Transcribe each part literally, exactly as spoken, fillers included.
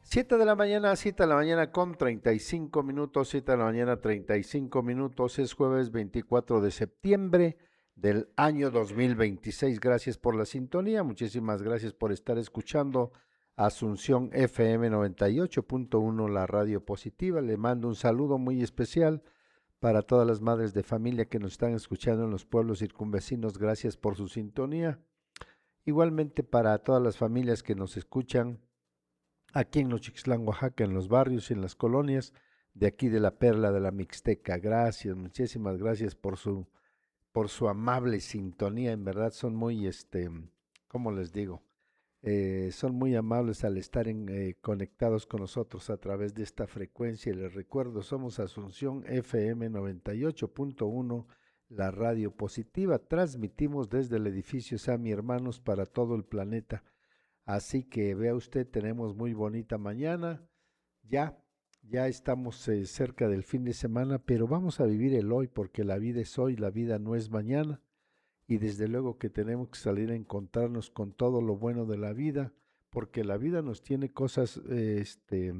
Siete de la mañana, siete de la mañana con treinta y cinco minutos, siete de la mañana treinta y cinco minutos, es jueves veinticuatro de septiembre del año dos mil veintiséis. Gracias por la sintonía, muchísimas gracias por estar escuchando Asunción F M noventa y ocho punto uno, la radio positiva. Le mando un saludo muy especial para todas las madres de familia que nos están escuchando en los pueblos circunvecinos. Gracias por su sintonía. Igualmente para todas las familias que nos escuchan aquí en Nochixtlán, Oaxaca, en los barrios y en las colonias de aquí de la Perla de la Mixteca. Gracias, muchísimas gracias por su, por su amable sintonía. En verdad son muy, este, ¿cómo les digo? Eh, son muy amables al estar en, eh, conectados con nosotros a través de esta frecuencia. Y les recuerdo, somos Asunción F M noventa y ocho punto uno, la radio positiva. Transmitimos desde el edificio Sami Hermanos para todo el planeta. Así que vea usted, tenemos muy bonita mañana. Ya, ya estamos eh, cerca del fin de semana, pero vamos a vivir el hoy porque la vida es hoy, la vida no es mañana. Y desde luego que tenemos que salir a encontrarnos con todo lo bueno de la vida, porque la vida nos tiene cosas eh, este,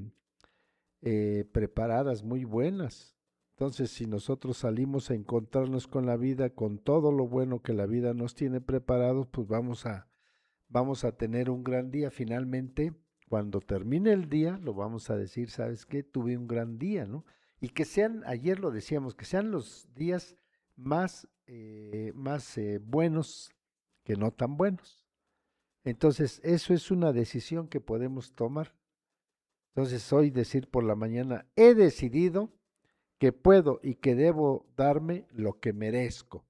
eh, preparadas muy buenas. Entonces, si nosotros salimos a encontrarnos con la vida, con todo lo bueno que la vida nos tiene preparados, pues vamos a vamos a tener un gran día. Finalmente, cuando termine el día, lo vamos a decir, ¿sabes qué? Tuve un gran día, ¿no? Y que sean, ayer lo decíamos, que sean los días más, eh, más eh, buenos que no tan buenos. Entonces, eso es una decisión que podemos tomar. Entonces, hoy decir por la mañana, he decidido que puedo y que debo darme lo que merezco.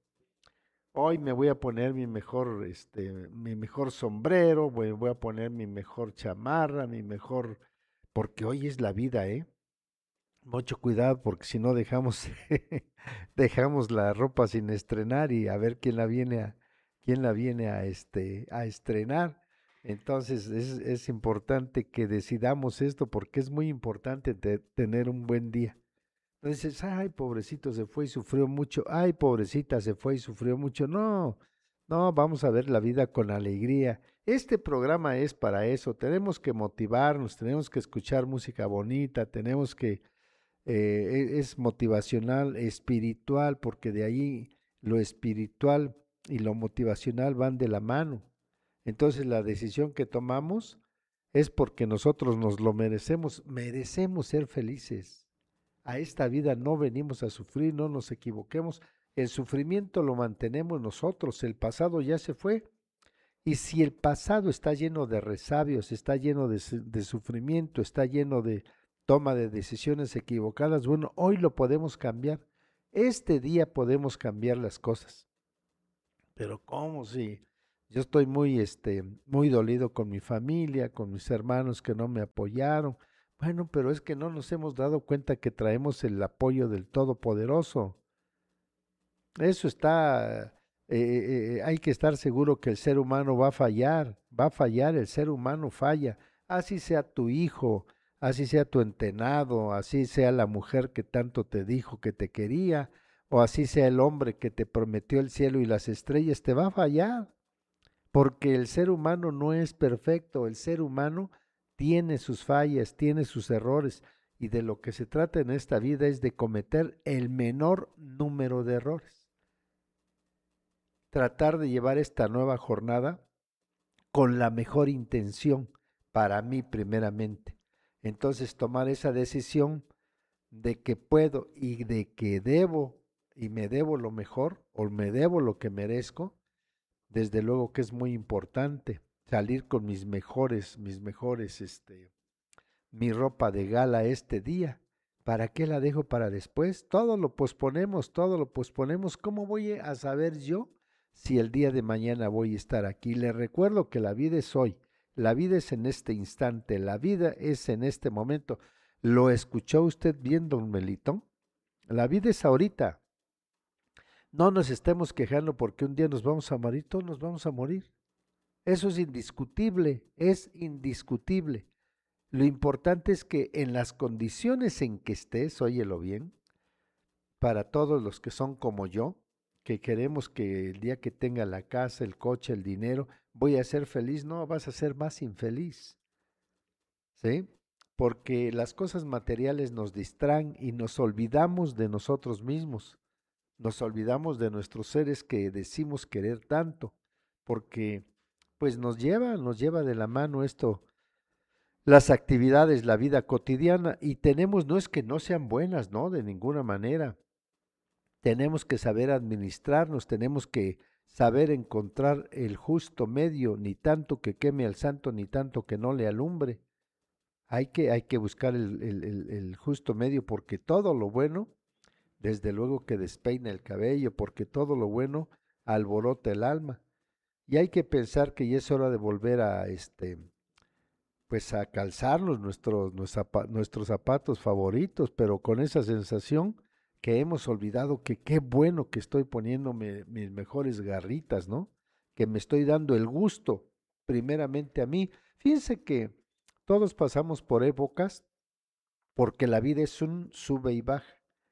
Hoy me voy a poner mi mejor, este, mi mejor sombrero, voy, voy a poner mi mejor chamarra, mi mejor, porque hoy es la vida, ¿eh? Mucho cuidado porque si no dejamos, dejamos la ropa sin estrenar y a ver quién la viene a, quién la viene a, este, a estrenar. Entonces es, es importante que decidamos esto porque es muy importante te- tener un buen día. Entonces, ay, pobrecito, se fue y sufrió mucho. Ay, pobrecita, se fue y sufrió mucho. No, no, vamos a ver la vida con alegría. Este programa es para eso. Tenemos que motivarnos, tenemos que escuchar música bonita, tenemos que, eh, e- es motivacional, espiritual, porque de ahí lo espiritual y lo motivacional van de la mano. Entonces, la decisión que tomamos es porque nosotros nos lo merecemos, merecemos ser felices. A esta vida no venimos a sufrir, no nos equivoquemos. El sufrimiento lo mantenemos nosotros, el pasado ya se fue. Y si el pasado está lleno de resabios, está lleno de, de sufrimiento, está lleno de toma de decisiones equivocadas, bueno, hoy lo podemos cambiar. Este día podemos cambiar las cosas. Pero ¿cómo si yo estoy muy, este, muy dolido con mi familia, con mis hermanos que no me apoyaron? Bueno, pero es que no nos hemos dado cuenta que traemos el apoyo del Todopoderoso. Eso está, eh, eh, eh, hay que estar seguro que el ser humano va a fallar, va a fallar, el ser humano falla. Así sea tu hijo, así sea tu entenado, así sea la mujer que tanto te dijo que te quería, o así sea el hombre que te prometió el cielo y las estrellas, te va a fallar. Porque el ser humano no es perfecto, el ser humano tiene sus fallas, tiene sus errores, y de lo que se trata en esta vida es de cometer el menor número de errores. Tratar de llevar esta nueva jornada con la mejor intención para mí primeramente. Entonces tomar esa decisión de que puedo y de que debo y me debo lo mejor o me debo lo que merezco, desde luego que es muy importante salir con mis mejores, mis mejores, este, mi ropa de gala este día. ¿Para qué la dejo para después? Todo lo posponemos, todo lo posponemos. ¿Cómo voy a saber yo si el día de mañana voy a estar aquí? Le recuerdo que la vida es hoy, la vida es en este instante, la vida es en este momento. ¿Lo escuchó usted bien, don Melitón? La vida es ahorita. No nos estemos quejando porque un día nos vamos a morir, todos nos vamos a morir. Eso es indiscutible, es indiscutible. Lo importante es que en las condiciones en que estés, óyelo bien, para todos los que son como yo, que queremos que el día que tenga la casa, el coche, el dinero, voy a ser feliz, no, vas a ser más infeliz, ¿sí? porque las cosas materiales nos distraen y nos olvidamos de nosotros mismos, nos olvidamos de nuestros seres que decimos querer tanto, porque pues nos lleva, nos lleva de la mano esto, las actividades, la vida cotidiana, y tenemos, no es que no sean buenas, no, de ninguna manera, tenemos que saber administrarnos, tenemos que saber encontrar el justo medio, ni tanto que queme al santo, ni tanto que no le alumbre. Hay que, hay que buscar el, el, el, el justo medio, porque todo lo bueno, desde luego que despeina el cabello, porque todo lo bueno alborota el alma. Y hay que pensar que ya es hora de volver a este, pues a calzarnos nuestros, nuestros zapatos favoritos, pero con esa sensación que hemos olvidado que qué bueno que estoy poniéndome mis mejores garritas, ¿no? Que me estoy dando el gusto, primeramente a mí. Fíjense que todos pasamos por épocas, porque la vida es un sube y baja.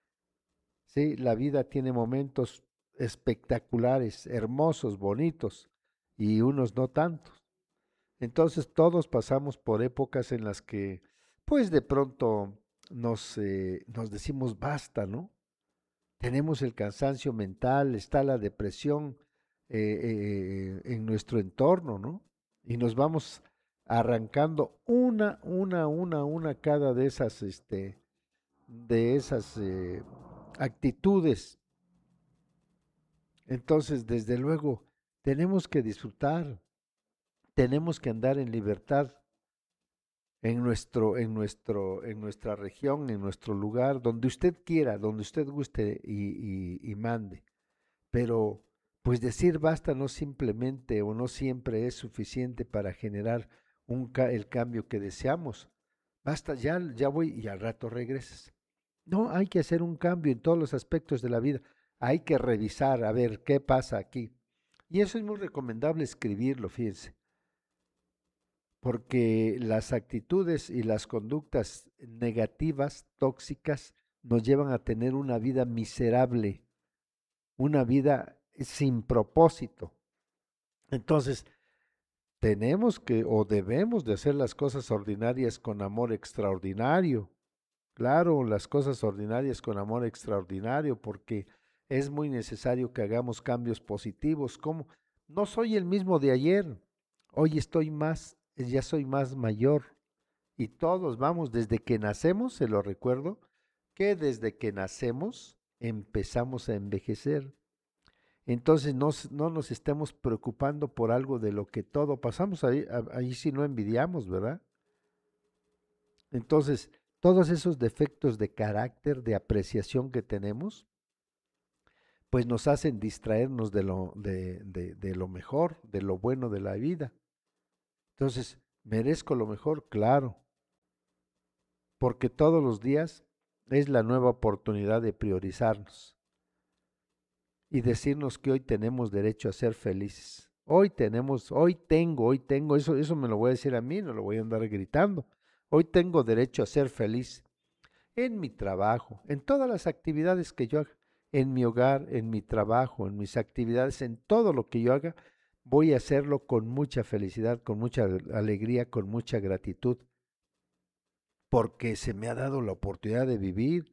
Sí, la vida tiene momentos espectaculares, hermosos, bonitos, y unos no tantos. Entonces todos pasamos por épocas en las que, pues de pronto nos, eh, nos decimos basta, ¿no? Tenemos el cansancio mental, está la depresión eh, eh, en nuestro entorno, ¿no? Y nos vamos arrancando una, una, una, una cada de esas, este, de esas eh, actitudes. Entonces, desde luego, tenemos que disfrutar, tenemos que andar en libertad en nuestro, en nuestro, en nuestra región, en nuestro lugar, donde usted quiera, donde usted guste y, y, y mande. Pero, pues decir basta no simplemente o no siempre es suficiente para generar un, el cambio que deseamos. Basta, ya, ya voy y al rato regresas. No, hay que hacer un cambio en todos los aspectos de la vida. Hay que revisar, a ver qué pasa aquí. Y eso es muy recomendable escribirlo, fíjense, porque las actitudes y las conductas negativas, tóxicas, nos llevan a tener una vida miserable, una vida sin propósito. Entonces, tenemos que o debemos de hacer las cosas ordinarias con amor extraordinario. Claro, las cosas ordinarias con amor extraordinario, porque es muy necesario que hagamos cambios positivos. Como no soy el mismo de ayer, hoy estoy más, ya soy más mayor. Y todos vamos, desde que nacemos, se lo recuerdo, que desde que nacemos empezamos a envejecer. Entonces no, no nos estemos preocupando por algo de lo que todo pasamos, ahí, ahí sí no envidiamos, ¿verdad? Entonces, todos esos defectos de carácter, de apreciación que tenemos, pues nos hacen distraernos de lo, de, de, de lo mejor, de lo bueno de la vida. Entonces, ¿merezco lo mejor? Claro, porque todos los días es la nueva oportunidad de priorizarnos y decirnos que hoy tenemos derecho a ser felices. Hoy tenemos, hoy tengo, hoy tengo, eso, eso me lo voy a decir a mí, no lo voy a andar gritando. Hoy tengo derecho a ser feliz en mi trabajo, en todas las actividades que yo haga, en mi hogar, en mi trabajo, en mis actividades, en todo lo que yo haga, voy a hacerlo con mucha felicidad, con mucha alegría, con mucha gratitud, porque se me ha dado la oportunidad de vivir.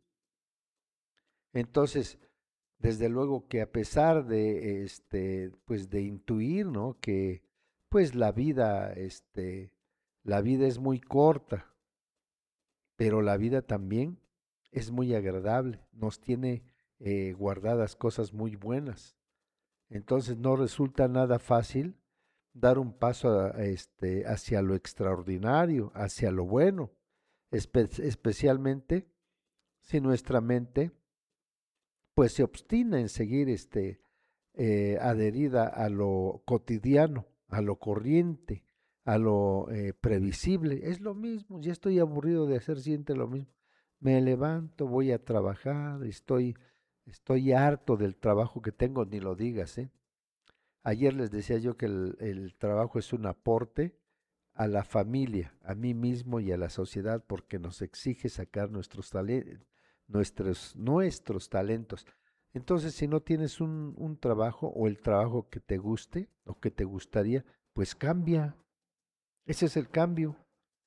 Entonces, desde luego que a pesar de este, pues de intuir, ¿no? Que pues la vida, este, la vida es muy corta, pero la vida también es muy agradable, nos tiene eh, guardadas cosas muy buenas. Entonces no resulta nada fácil dar un paso a- a este, hacia lo extraordinario, hacia lo bueno, espe- especialmente si nuestra mente pues se obstina en seguir este, eh, adherida a lo cotidiano, a lo corriente, a lo eh, previsible. Es lo mismo, ya estoy aburrido de hacer siempre lo mismo. Me levanto, voy a trabajar, estoy, estoy harto del trabajo que tengo, ni lo digas, ¿eh? Ayer les decía yo que el, el trabajo es un aporte a la familia, a mí mismo y a la sociedad, porque nos exige sacar nuestros, tale- nuestros, nuestros talentos. Entonces, si no tienes un, un trabajo o el trabajo que te guste o que te gustaría, pues cambia. Ese es el cambio.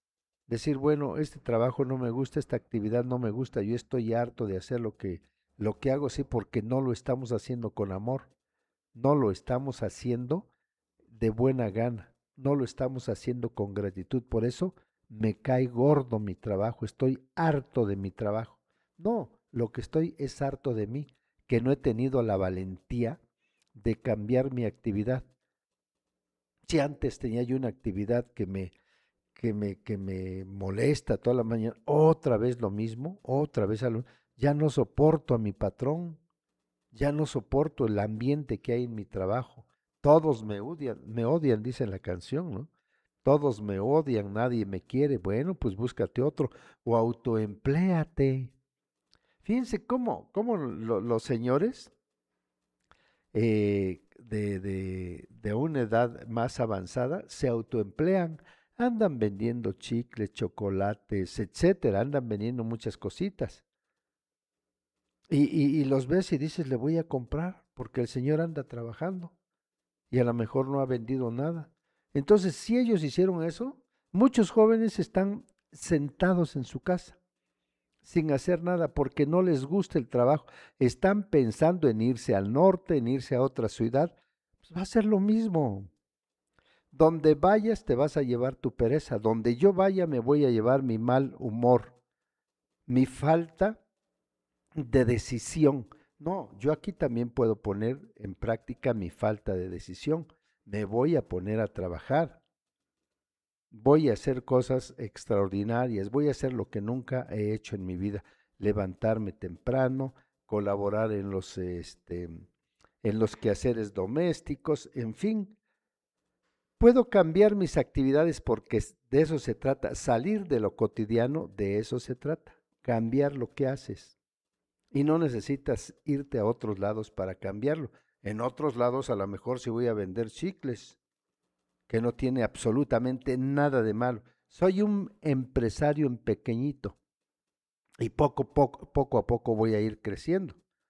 Decir, bueno, este trabajo no me gusta, esta actividad no me gusta, yo estoy harto de hacer lo que, lo que hago, sí, porque no lo estamos haciendo con amor, no lo estamos haciendo de buena gana, no lo estamos haciendo con gratitud. Por eso me cae gordo mi trabajo, estoy harto de mi trabajo. No, lo que estoy es harto de mí, que no he tenido la valentía de cambiar mi actividad. Si antes tenía yo una actividad que me, que me, que me molesta toda la mañana, otra vez lo mismo, otra vez algo, ya no soporto a mi patrón, ya no soporto el ambiente que hay en mi trabajo. Todos me odian, me odian, dice la canción, ¿no? Todos me odian, nadie me quiere. Bueno, pues búscate otro o autoempléate. Fíjense cómo, cómo lo- los señores eh, de, de, de una edad más avanzada se autoemplean, andan vendiendo chicles, chocolates, etcétera, andan vendiendo muchas cositas. Y, y, y los ves y dices, le voy a comprar, porque el señor anda trabajando y a lo mejor no ha vendido nada. Entonces, si ellos hicieron eso, muchos jóvenes están sentados en su casa sin hacer nada porque no les gusta el trabajo. Están pensando en irse al norte, en irse a otra ciudad. Pues va a ser lo mismo. Donde vayas te vas a llevar tu pereza. Donde yo vaya me voy a llevar mi mal humor, mi falta de decisión. No, yo aquí también puedo poner en práctica mi falta de decisión. Me voy a poner a trabajar. Voy a hacer cosas extraordinarias. Voy a hacer lo que nunca he hecho en mi vida. Levantarme temprano, colaborar en los, este, en los quehaceres domésticos, en fin. Puedo cambiar mis actividades porque de eso se trata. Salir de lo cotidiano, de eso se trata. Cambiar lo que haces. Y no necesitas irte a otros lados para cambiarlo. En otros lados a lo mejor si voy a vender chicles, que no tiene absolutamente nada de malo. Soy un empresario en pequeñito y poco, poco, poco a poco voy a ir creciendo.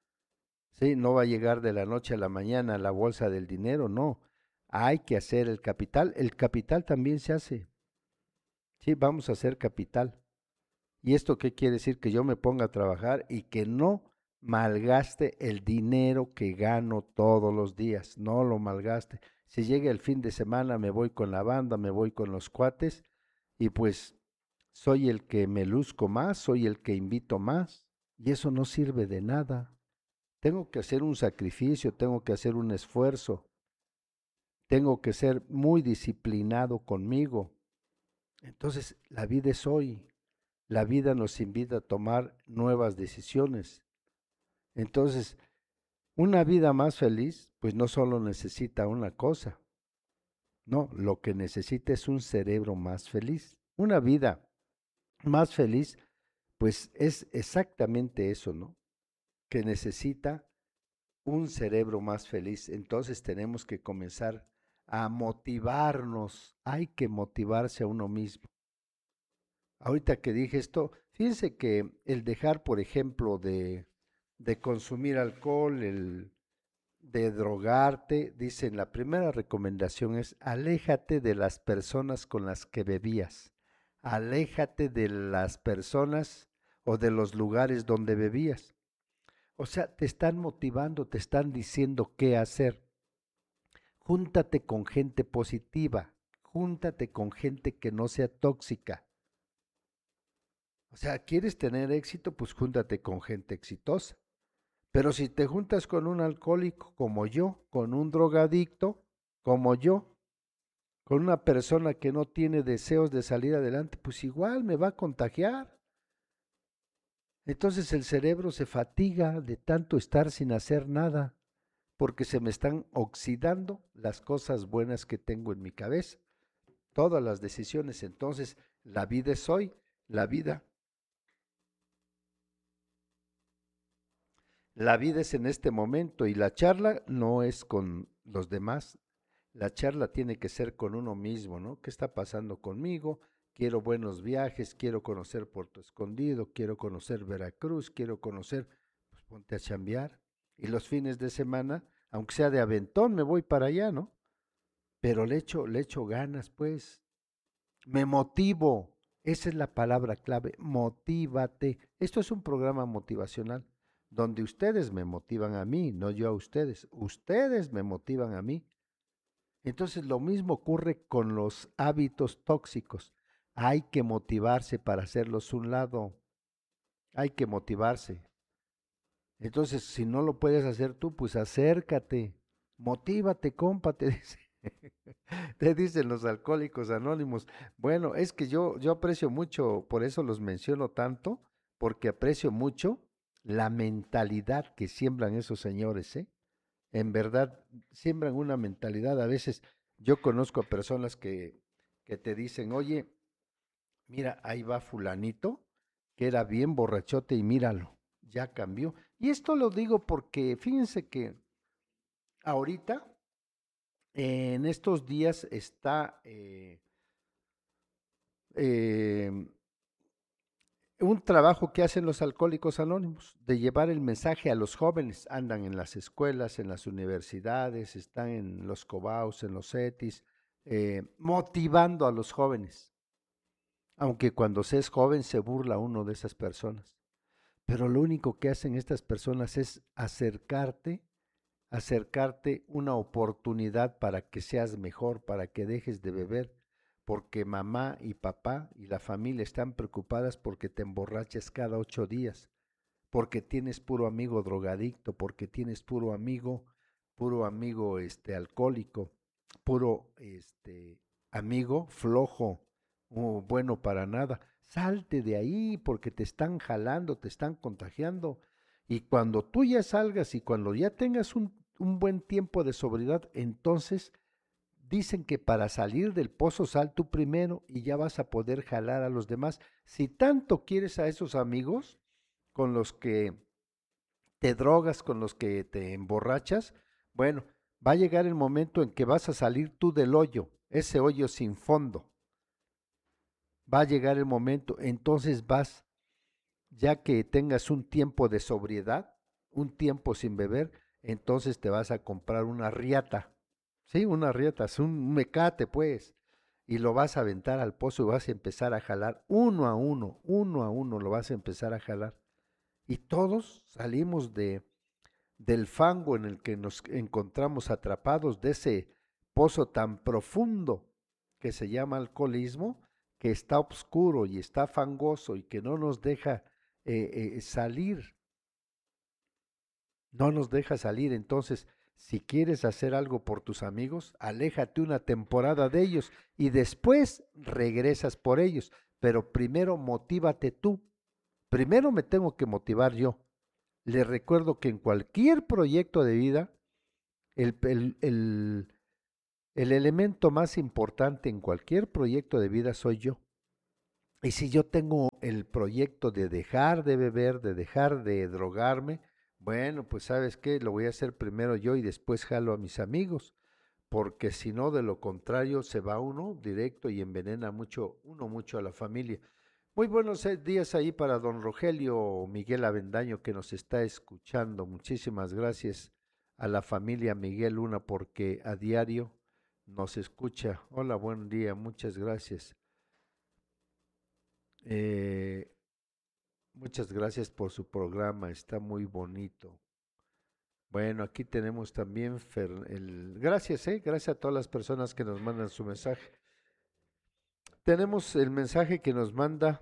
Sí, no va a llegar de la noche a la mañana la bolsa del dinero, no. Hay que hacer el capital. El capital también se hace. Sí, vamos a hacer capital. ¿Y esto qué quiere decir? Que yo me ponga a trabajar y que no malgaste el dinero que gano todos los días, no lo malgaste. Si llega el fin de semana me voy con la banda, me voy con los cuates y pues soy el que me luzco más, soy el que invito más y eso no sirve de nada. Tengo que hacer un sacrificio, tengo que hacer un esfuerzo, tengo que ser muy disciplinado conmigo. Entonces la vida es hoy, la vida nos invita a tomar nuevas decisiones. Entonces, una vida más feliz, pues no solo necesita una cosa, no, lo que necesita es un cerebro más feliz. Una vida más feliz, pues es exactamente eso, ¿no? Que necesita un cerebro más feliz. Entonces tenemos que comenzar a motivarnos. Hay que motivarse a uno mismo. Ahorita que dije esto, fíjense que el dejar, por ejemplo, de, de consumir alcohol, el de drogarte, dicen, la primera recomendación es aléjate de las personas con las que bebías, aléjate de las personas o de los lugares donde bebías. O sea, te están motivando, te están diciendo qué hacer. Júntate con gente positiva, júntate con gente que no sea tóxica. O sea, ¿quieres tener éxito? Pues júntate con gente exitosa. Pero si te juntas con un alcohólico como yo, con un drogadicto como yo, con una persona que no tiene deseos de salir adelante, pues igual me va a contagiar. Entonces el cerebro se fatiga de tanto estar sin hacer nada, porque se me están oxidando las cosas buenas que tengo en mi cabeza, todas las decisiones. Entonces la vida es hoy, la vida La vida es en este momento y la charla no es con los demás. La charla tiene que ser con uno mismo, ¿no? ¿Qué está pasando conmigo? Quiero buenos viajes, quiero conocer Puerto Escondido, quiero conocer Veracruz, quiero conocer, pues ponte a chambear. Y los fines de semana, aunque sea de aventón, me voy para allá, ¿no? Pero le echo, le echo ganas, pues. Me motivo. Esa es la palabra clave, motívate. Esto es un programa motivacional donde ustedes me motivan a mí, no yo a ustedes. Ustedes me motivan a mí. Entonces lo mismo ocurre con los hábitos tóxicos. Hay que motivarse para hacerlos un lado. Hay que motivarse. Entonces, si no lo puedes hacer tú, pues acércate. Motívate, compa, te dice. Te dicen los alcohólicos anónimos. Bueno, es que yo, yo aprecio mucho, por eso los menciono tanto, porque aprecio mucho la mentalidad que siembran esos señores, ¿eh? En verdad, siembran una mentalidad. A veces yo conozco a personas que, que te dicen, oye, mira, ahí va fulanito, que era bien borrachote y míralo, ya cambió. Y esto lo digo porque fíjense que ahorita, eh, en estos días, está eh, eh, un trabajo que hacen los alcohólicos anónimos, de llevar el mensaje a los jóvenes. Andan en las escuelas, en las universidades, están en los cobaos, en los cetis, eh, motivando a los jóvenes. Aunque cuando se es joven se burla uno de esas personas. Pero lo único que hacen estas personas es acercarte, acercarte una oportunidad para que seas mejor, para que dejes de beber, porque mamá y papá y la familia están preocupadas porque te emborrachas cada ocho días, porque tienes puro amigo drogadicto, porque tienes puro amigo, puro amigo este alcohólico, puro este amigo flojo, o bueno para nada. Salte de ahí porque te están jalando, te están contagiando. Y cuando tú ya salgas y cuando ya tengas un, un buen tiempo de sobriedad, entonces dicen que para salir del pozo sal tú primero y ya vas a poder jalar a los demás. Si tanto quieres a esos amigos con los que te drogas, con los que te emborrachas, bueno, va a llegar el momento en que vas a salir tú del hoyo, ese hoyo sin fondo. Va a llegar el momento, entonces vas, ya que tengas un tiempo de sobriedad, un tiempo sin beber, entonces te vas a comprar una riata, ¿sí? Una riata, es un mecate pues, y lo vas a aventar al pozo y vas a empezar a jalar uno a uno, uno a uno lo vas a empezar a jalar. Y todos salimos de, del fango en el que nos encontramos atrapados, de ese pozo tan profundo que se llama alcoholismo, que está oscuro y está fangoso y que no nos deja eh, eh, salir, no nos deja salir. Entonces, si quieres hacer algo por tus amigos, aléjate una temporada de ellos y después regresas por ellos, pero primero motívate tú. Primero me tengo que motivar yo. Les recuerdo que en cualquier proyecto de vida, el, el, el, el elemento más importante en cualquier proyecto de vida soy yo. Y si yo tengo el proyecto de dejar de beber, de dejar de drogarme, bueno, pues sabes qué, lo voy a hacer primero yo y después jalo a mis amigos, porque si no, de lo contrario, se va uno directo y envenena mucho, uno mucho a la familia. Muy buenos eh, días ahí para don Rogelio Miguel Avendaño que nos está escuchando. Muchísimas gracias a la familia Miguel Luna porque a diario nos escucha. Hola, buen día, muchas gracias. Eh, muchas gracias por su programa, está muy bonito. Bueno, aquí tenemos también Fer- el... Gracias, eh, gracias a todas las personas que nos mandan su mensaje. Tenemos el mensaje que nos manda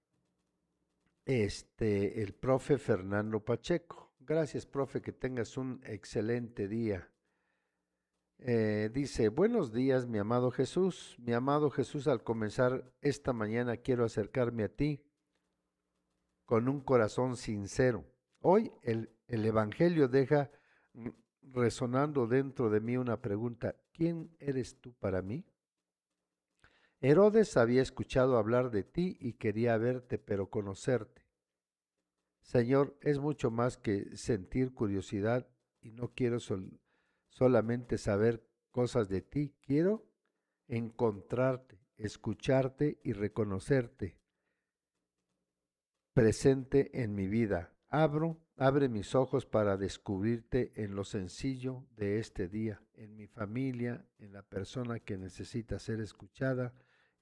este, el profe Fernando Pacheco. Gracias, profe, que tengas un excelente día. Eh, dice, buenos días, mi amado Jesús. Mi amado Jesús, al comenzar esta mañana quiero acercarme a ti con un corazón sincero. Hoy el, el Evangelio deja mm, resonando dentro de mí una pregunta. ¿Quién eres tú para mí? Herodes había escuchado hablar de ti y quería verte, pero conocerte. Señor, es mucho más que sentir curiosidad y no quiero sol- solamente saber cosas de ti, quiero encontrarte, escucharte y reconocerte presente en mi vida. Abro, abre mis ojos para descubrirte en lo sencillo de este día, en mi familia, en la persona que necesita ser escuchada,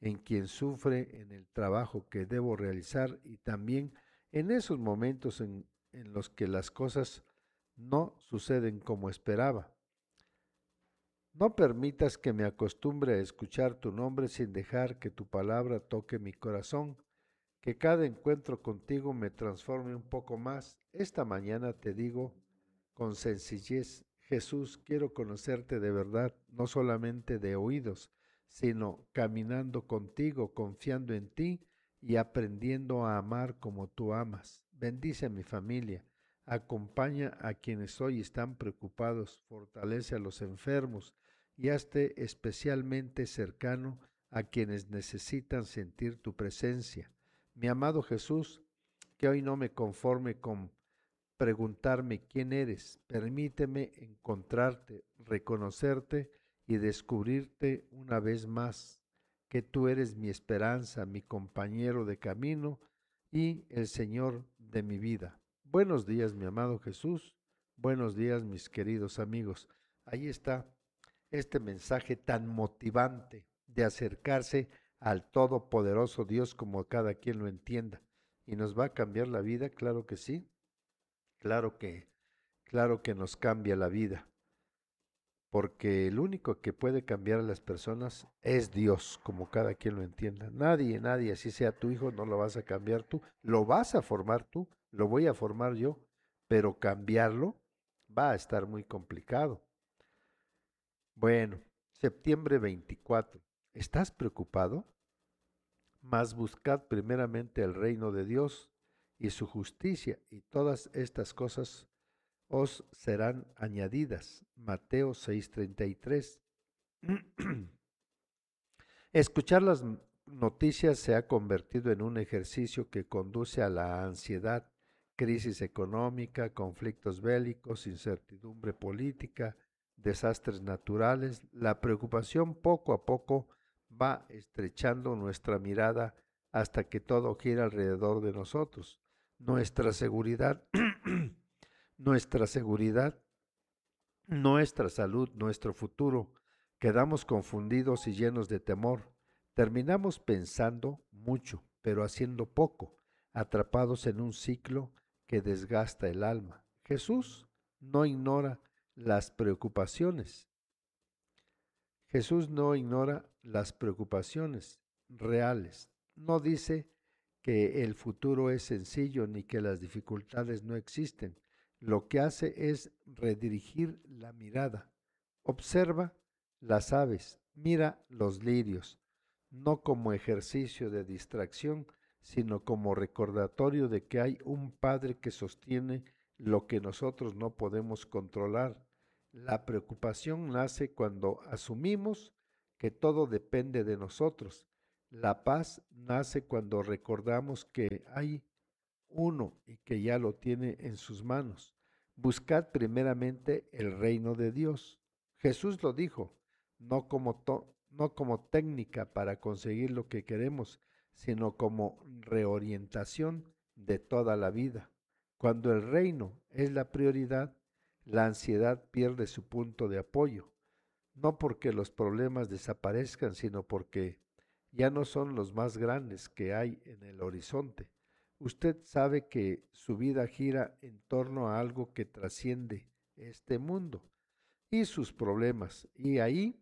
en quien sufre en el trabajo que debo realizar y también en esos momentos en, en los que las cosas no suceden como esperaba. No permitas que me acostumbre a escuchar tu nombre sin dejar que tu palabra toque mi corazón, que cada encuentro contigo me transforme un poco más. Esta mañana te digo con sencillez, Jesús, quiero conocerte de verdad, no solamente de oídos, sino caminando contigo, confiando en ti y aprendiendo a amar como tú amas. Bendice a mi familia, acompaña a quienes hoy están preocupados, fortalece a los enfermos y hazte especialmente cercano a quienes necesitan sentir tu presencia. Mi amado Jesús, que hoy no me conforme con preguntarme quién eres, permíteme encontrarte, reconocerte y descubrirte una vez más, que tú eres mi esperanza, mi compañero de camino y el Señor de mi vida. Buenos días, mi amado Jesús. Buenos días, mis queridos amigos. Ahí está este mensaje tan motivante de acercarse al Todopoderoso Dios como cada quien lo entienda. ¿Y nos va a cambiar la vida? Claro que sí. Claro que, claro que nos cambia la vida, porque el único que puede cambiar a las personas es Dios, como cada quien lo entienda. Nadie, nadie, así sea tu hijo, no lo vas a cambiar tú, lo vas a formar tú, lo voy a formar yo, pero cambiarlo va a estar muy complicado. Bueno, septiembre veinticuatro. ¿Estás preocupado? Mas buscad primeramente el reino de Dios y su justicia, y todas estas cosas os serán añadidas. Mateo seis treinta y tres. Escuchar las noticias se ha convertido en un ejercicio que conduce a la ansiedad, crisis económica, conflictos bélicos, incertidumbre política, desastres naturales. La preocupación poco a poco va estrechando nuestra mirada hasta que todo gira alrededor de nosotros. Nuestra seguridad, nuestra seguridad nuestra salud, nuestro futuro. Quedamos confundidos y llenos de temor. Terminamos pensando mucho, pero haciendo poco, atrapados en un ciclo que desgasta el alma. Jesús no ignora las preocupaciones. Jesús no ignora las preocupaciones reales. No dice que el futuro es sencillo ni que las dificultades no existen. Lo que hace es redirigir la mirada. Observa las aves, mira los lirios, no como ejercicio de distracción, sino como recordatorio de que hay un Padre que sostiene lo que nosotros no podemos controlar. La preocupación nace cuando asumimos que todo depende de nosotros. La paz nace cuando recordamos que hay uno y que ya lo tiene en sus manos. Buscad primeramente el reino de Dios. Jesús lo dijo, no como, to- no como técnica para conseguir lo que queremos, sino como reorientación de toda la vida. Cuando el reino es la prioridad, la ansiedad pierde su punto de apoyo, no porque los problemas desaparezcan, sino porque ya no son los más grandes que hay en el horizonte. Usted sabe que su vida gira en torno a algo que trasciende este mundo y sus problemas. Y ahí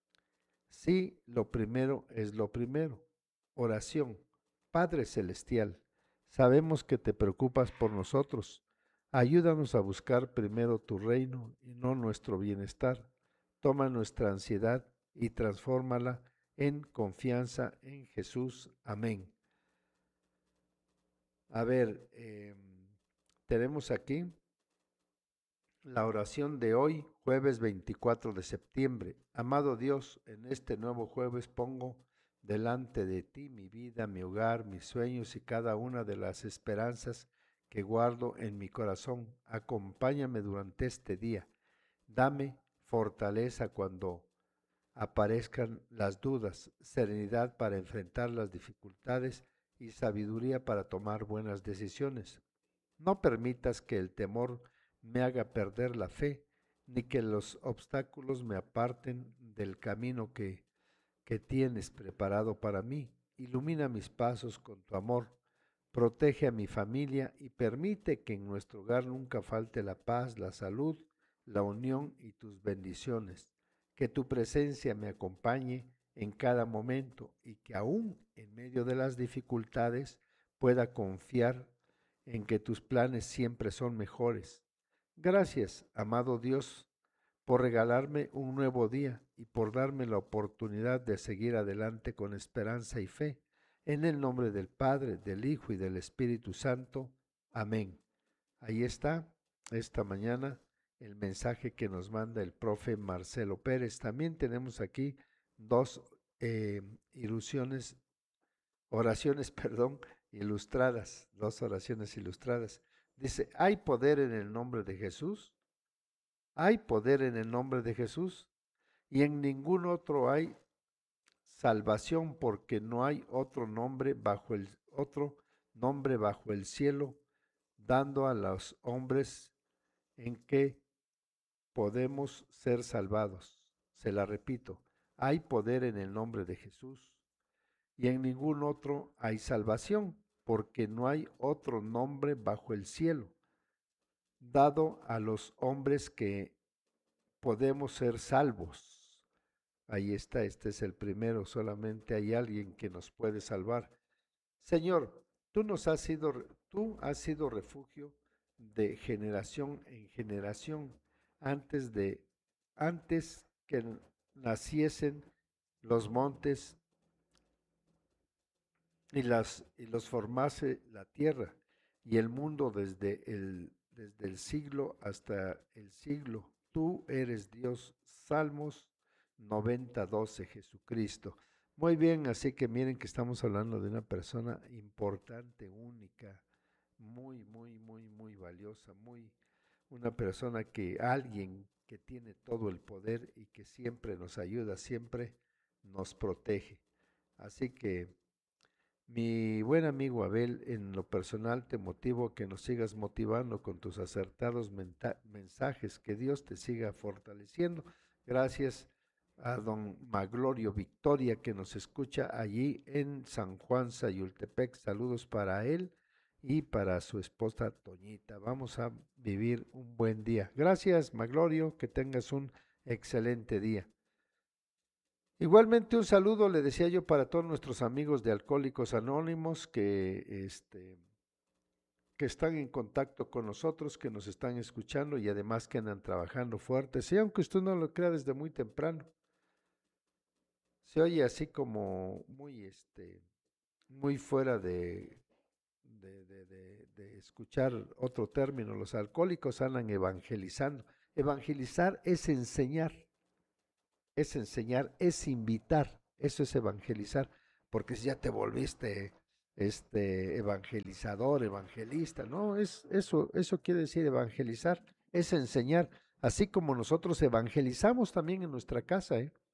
sí, lo primero es lo primero. Oración. Padre Celestial, sabemos que te preocupas por nosotros. Ayúdanos a buscar primero tu reino y no nuestro bienestar. Toma nuestra ansiedad y transfórmala en confianza en Jesús. Amén. A ver, eh, tenemos aquí la oración de hoy, jueves veinticuatro de septiembre. Amado Dios, en este nuevo jueves pongo delante de ti mi vida, mi hogar, mis sueños y cada una de las esperanzas que guardo en mi corazón. Acompáñame durante este día. Dame fortaleza cuando aparezcan las dudas, serenidad para enfrentar las dificultades y sabiduría para tomar buenas decisiones. No permitas que el temor me haga perder la fe, ni que los obstáculos me aparten del camino que, que tienes preparado para mí. Ilumina mis pasos con tu amor. Protege a mi familia y permite que en nuestro hogar nunca falte la paz, la salud, la unión y tus bendiciones. Que tu presencia me acompañe en cada momento y que aún en medio de las dificultades pueda confiar en que tus planes siempre son mejores. Gracias, amado Dios, por regalarme un nuevo día y por darme la oportunidad de seguir adelante con esperanza y fe. En el nombre del Padre, del Hijo y del Espíritu Santo. Amén. Ahí está, esta mañana, el mensaje que nos manda el profe Marcelo Pérez. También tenemos aquí dos eh, ilusiones, oraciones, perdón, ilustradas, dos oraciones ilustradas. Dice, ¿hay poder en el nombre de Jesús? Hay poder en el nombre de Jesús y en ningún otro hay salvación, porque no hay otro nombre bajo el otro nombre bajo el cielo dando a los hombres en que podemos ser salvados. Se la repito, hay poder en el nombre de Jesús y en ningún otro hay salvación, porque no hay otro nombre bajo el cielo dado a los hombres que podemos ser salvos. Ahí está, este es el primero, solamente hay alguien que nos puede salvar. Señor, tú nos has sido, tú has sido refugio de generación en generación, antes de, antes que naciesen los montes y, las, y los formase la tierra y el mundo desde el, desde el siglo hasta el siglo. Tú eres Dios. Salmos noventa, doce, Jesucristo. Muy bien, así que miren que estamos hablando de una persona importante, única, muy, muy, muy, muy valiosa, muy, una persona que, alguien que tiene todo el poder y que siempre nos ayuda, siempre nos protege. Así que, mi buen amigo Abel, en lo personal te motivo a que nos sigas motivando con tus acertados mensajes, que Dios te siga fortaleciendo. Gracias a don Maglorio Victoria, que nos escucha allí en San Juan Sayultepec. Saludos para él y para su esposa Toñita. Vamos a vivir un buen día. Gracias, Maglorio, que tengas un excelente día. Igualmente un saludo, le decía yo, para todos nuestros amigos de Alcohólicos Anónimos que, este, que están en contacto con nosotros, que nos están escuchando y además que andan trabajando fuerte. Sí, aunque usted no lo crea, desde muy temprano. Se oye así como muy, este, muy fuera de, de, de, de, de escuchar otro término. Los alcohólicos andan evangelizando. Evangelizar es enseñar. Es enseñar, es invitar, eso es evangelizar, porque si ya te volviste este evangelizador, evangelista, no, es eso, eso quiere decir evangelizar, es enseñar, así como nosotros evangelizamos también en nuestra casa, ¿eh?